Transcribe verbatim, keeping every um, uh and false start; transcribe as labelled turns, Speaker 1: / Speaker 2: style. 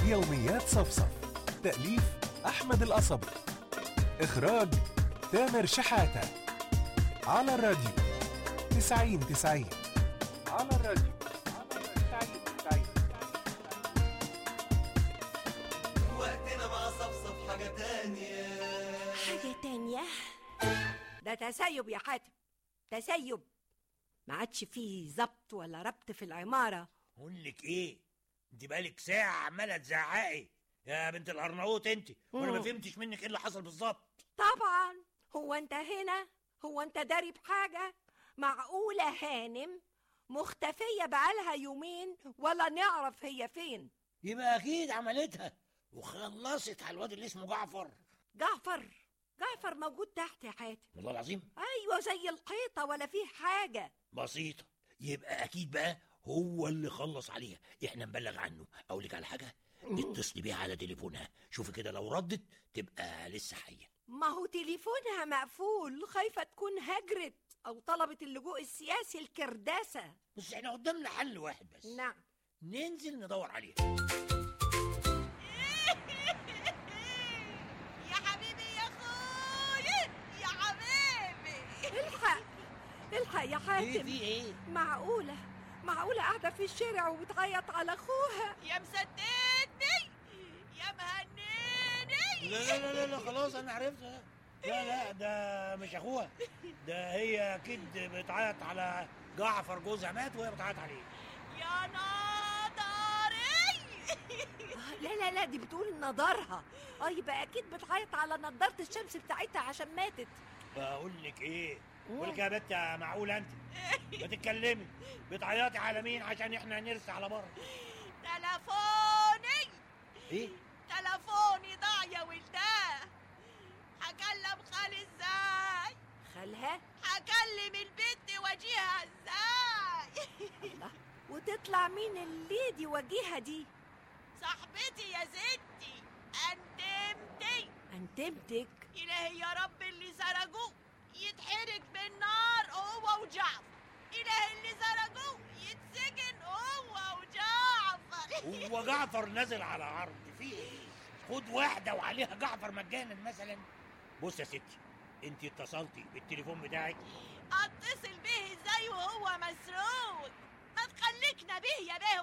Speaker 1: يوميات صفصف. تأليف أحمد القصبي. إخراج تامر شحاتة. على الراديو تسعين تسعين. على الراديو تسعين تسعين.
Speaker 2: وقتنا مع صفصف حاجة تانية.
Speaker 3: حاجة تانية؟ ده تسيب يا حاتم، تسيب. ما عادش فيه ظبط ولا ربط في العمارة.
Speaker 4: اقولك ايه، انت بقالك ساعة عمالة تزعقي يا بنت القرناوط انت، وانا ما فهمتش منك ايه اللي حصل بالظبط.
Speaker 3: طبعا، هو انت هنا؟ هو انت داري بحاجة؟ معقولة هانم مختفية بقالها يومين ولا نعرف هي فين؟
Speaker 4: يبقى اكيد عملتها وخلصت على الواد اللي اسمه جعفر.
Speaker 3: جعفر جعفر موجود تحت يا حاتم.
Speaker 4: والله العظيم
Speaker 3: ايوه زي الحيطة ولا فيه حاجة.
Speaker 4: بسيطة، يبقى اكيد بقى هو اللي خلص عليها. احنا نبلغ عنه. اقولك على حاجة، اتصلي بيها على تليفونها، شوفي كده لو ردت تبقى لسه حية.
Speaker 3: ما هو تليفونها مقفول، خايفة تكون هجرت أو طلبت اللجوء السياسي الكرداسة.
Speaker 4: بس احنا قدامنا حل واحد بس.
Speaker 3: نعم.
Speaker 4: ننزل ندور عليها.
Speaker 5: يا حبيبي يا اخويا يا حبيبي.
Speaker 3: الحق الحق يا حاتم.
Speaker 4: ايه في ايه؟
Speaker 3: معقولة معقولة قاعدة في الشارع وبتعيط على أخوها؟
Speaker 5: يا مسددني يا مهنيني.
Speaker 4: لا لا لا لا خلاص انا عرفتها. لا لا ده مش اخوها، ده هي اكيد بتعيط على جعفر جوزها مات وهي بتعيط عليه.
Speaker 5: يا نضاري.
Speaker 3: آه، لا لا لا دي بتقول نضارها. اه يبقى أكيد بتعيط على نضارة الشمس بتاعتها عشان ماتت.
Speaker 4: بقول لك ايه، بقول لك يا بنت معقوله انت بتتكلمي بتعيطي على مين عشان احنا نرسى على بره؟
Speaker 5: تلفوني
Speaker 4: ايه؟
Speaker 5: تلفوني ضاع يا ولداه. هكلم خالي ازاي؟
Speaker 3: خالها؟
Speaker 5: هكلم البنت واجيها ازاي؟
Speaker 3: الله، وتطلع مين اللي دي وجيها دي؟
Speaker 5: صاحبتي يا ستي انتمتي.
Speaker 3: انتمتك؟
Speaker 5: إلهي يا رب اللي سرقوه يتحرق بالنار هو وجعفر. إلهي اللي سرقوه يتسجن هو وجعفر.
Speaker 4: هو جعفر نازل على عرض في ايه؟ خد واحده وعليها جعفر مجانا مثلا. بص يا ستي، انت اتصلتي بالتليفون بتاعك؟
Speaker 5: اتصل به ازاي وهو مسروق؟ ما تخليكنا به يا به